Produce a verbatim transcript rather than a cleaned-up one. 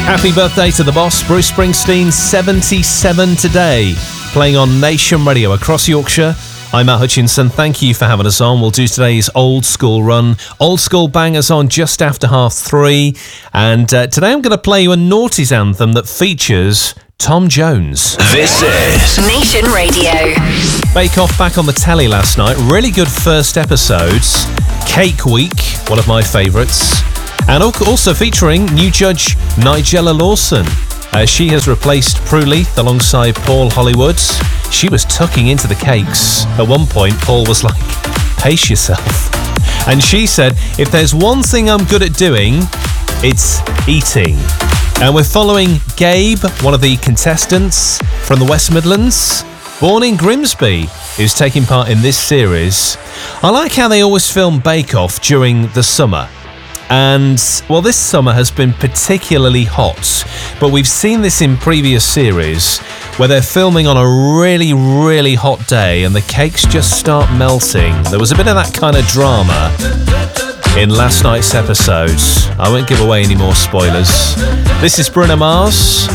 Happy birthday to the boss, Bruce Springsteen, seventy-seven today, playing on Nation Radio across Yorkshire. I'm Matt Hutchinson. Thank you for having us on. We'll do today's old school run. Old school bangers on just after half three. And uh, today I'm going to play you a noughties anthem that features Tom Jones. This is Nation Radio. Bake Off back on the telly last night. Really good first episodes. Cake Week, one of my favourites. And also featuring new judge Nigella Lawson. Uh, she has replaced Prue Leith alongside Paul Hollywood. She was tucking into the cakes. At one point, Paul was like, pace yourself. And she said, if there's one thing I'm good at doing, it's eating. And we're following Gabe, one of the contestants from the West Midlands, born in Grimsby, who's taking part in this series. I like how they always film Bake Off during the summer. And, well, this summer has been particularly hot, but we've seen this in previous series where they're filming on a really, really hot day and the cakes just start melting. There was a bit of that kind of drama in last night's episode. I won't give away any more spoilers. This is Bruno Mars.